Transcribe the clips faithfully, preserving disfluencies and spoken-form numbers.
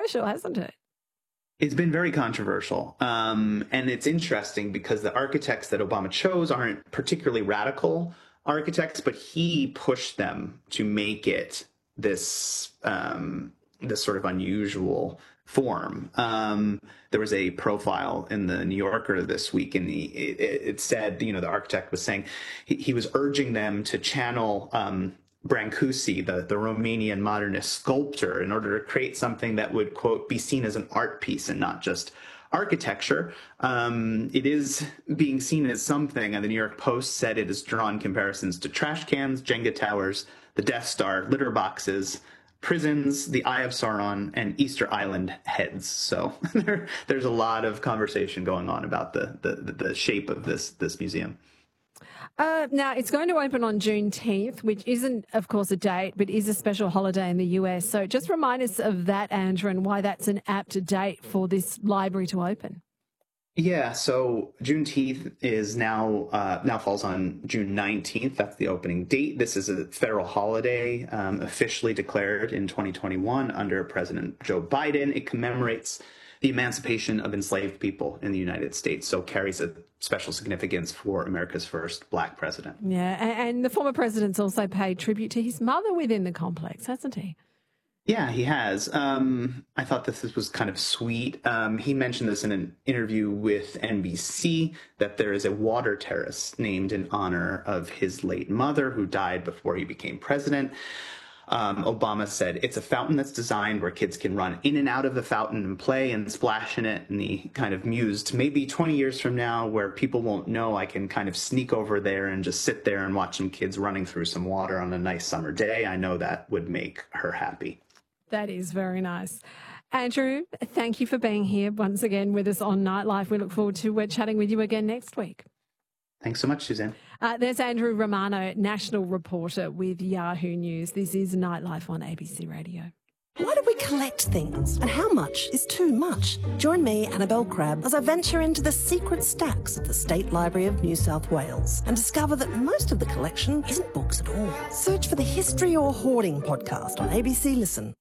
controversial, hasn't it? It's been very controversial. Um, and it's interesting because the architects that Obama chose aren't particularly radical architects, but he pushed them to make it this um, this sort of unusual form. Um, there was a profile in the New Yorker this week, and he, it, it said, you know, the architect was saying he, he was urging them to channel um, Brancusi, the, the Romanian modernist sculptor, in order to create something that would, quote, be seen as an art piece and not just architecture. Um, it is being seen as something, and the New York Post said it has drawn comparisons to trash cans, Jenga towers, the Death Star, litter boxes, prisons, the Eye of Sauron, and Easter Island heads. So there, there's a lot of conversation going on about the, the, the shape of this, this museum. Uh, now, it's going to open on Juneteenth, which isn't, of course, a date, but is a special holiday in the U S. So just remind us of that, Andrew, and why that's an apt date for this library to open. Yeah, so Juneteenth is now uh, now falls on June nineteenth. That's the opening date. This is a federal holiday um, officially declared in twenty twenty-one under President Joe Biden. It commemorates the emancipation of enslaved people in the United States, so carries a special significance for America's first Black president. Yeah, and the former president's also paid tribute to his mother within the complex, hasn't he? Yeah, he has. Um, I thought that this was kind of sweet. Um, he mentioned this in an interview with N B C, that there is a water terrace named in honor of his late mother, who died before he became president. Um, Obama said it's a fountain that's designed where kids can run in and out of the fountain and play and splash in it. And he kind of mused, maybe twenty years from now, where people won't know, I can kind of sneak over there and just sit there and watch some kids running through some water on a nice summer day. I know that would make her happy. That is very nice. Andrew, thank you for being here once again with us on Nightlife. We look forward to uh, chatting with you again next week. Thanks so much, Suzanne. Uh, there's Andrew Romano, national reporter with Yahoo News. This is Nightlife on A B C Radio. Why do we collect things? And how much is too much? Join me, Annabelle Crabb, as I venture into the secret stacks of the State Library of New South Wales and discover that most of the collection isn't books at all. Search for the History or Hoarding podcast on A B C Listen.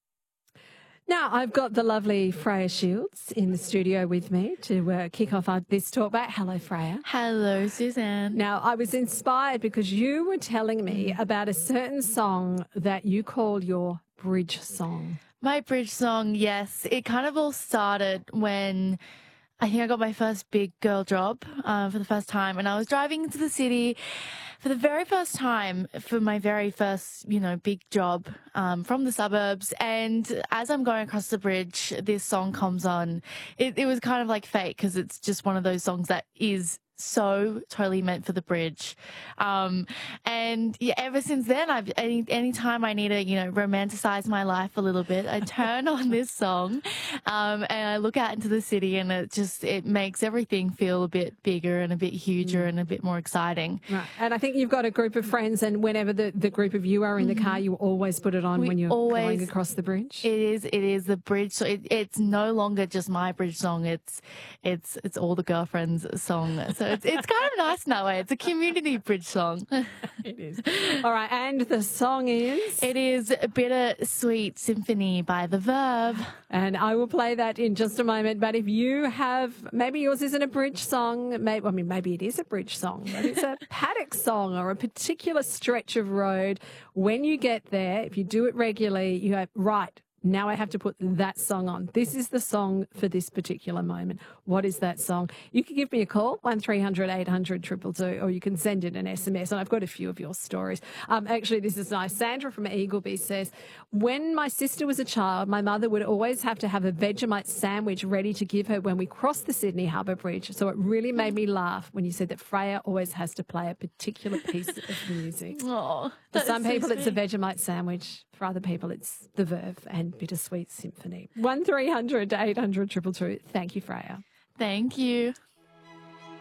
Now, I've got the lovely Freya Shields in the studio with me to uh, kick off our, this talk back. Hello, Freya. Hello, Suzanne. Now, I was inspired because you were telling me about a certain song that you call your bridge song. My bridge song, yes. It kind of all started when I think I got my first big girl job uh, for the first time, and I was driving into the city for the very first time for my very first, you know, big job um, from the suburbs. And as I'm going across the bridge, this song comes on. It, it was kind of like fate, because it's just one of those songs that is so totally meant for the bridge. Um, and yeah, ever since then, I've any anytime I need to, you know, romanticize my life a little bit, I turn on this song um, and I look out into the city, and it just, it makes everything feel a bit bigger and a bit huger mm. and a bit more exciting. Right. And I think you've got a group of friends, and whenever the, the group of you are in the mm-hmm. car, you always put it on we when you're always, going across the bridge. It is, it is the bridge. So it, it's no longer just my bridge song. It's, it's, it's all the girlfriends' song. So it's, it's kind of nice in that way. It's a community bridge song. It is. All right, and the song is? It is Bittersweet Symphony by The Verve. And I will play that in just a moment. But if you have, maybe yours isn't a bridge song, maybe, I mean, maybe it is a bridge song, but it's a paddock song or a particular stretch of road. When you get there, if you do it regularly, you go, right, now I have to put that song on. This is the song for this particular moment. What is that song? You can give me a call, one three hundred eight hundred two two two, or you can send in an S M S, and I've got a few of your stories. Um, actually, this is nice. Sandra from Eagleby says, when my sister was a child, my mother would always have to have a Vegemite sandwich ready to give her when we crossed the Sydney Harbour Bridge. So it really made me laugh when you said that Freya always has to play a particular piece of music. Oh, for some people, so it's a Vegemite sandwich. For other people, it's The Verve and Bittersweet Symphony. one three hundred eight hundred two two two. Thank you, Freya. Thank you.